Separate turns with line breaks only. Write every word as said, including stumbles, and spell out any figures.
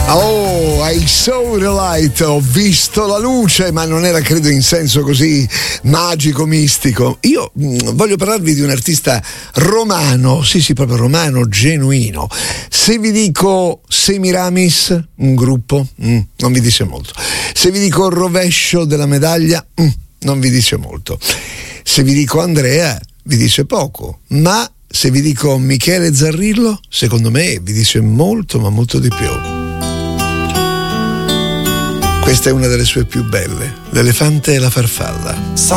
Oh, I saw the light, ho visto la luce, ma non era credo in senso così magico, mistico. Io mh, voglio parlarvi di un artista romano, sì sì, proprio romano, genuino. Se vi dico Semiramis, un gruppo, mh, non vi dice molto. Se vi dico il rovescio della medaglia, mh, non vi dice molto. Se vi dico Andrea, vi dice poco, ma se vi dico Michele Zarrillo, secondo me vi dice molto, ma molto di più. Questa è una delle sue più belle, L'elefante e la farfalla.
Sai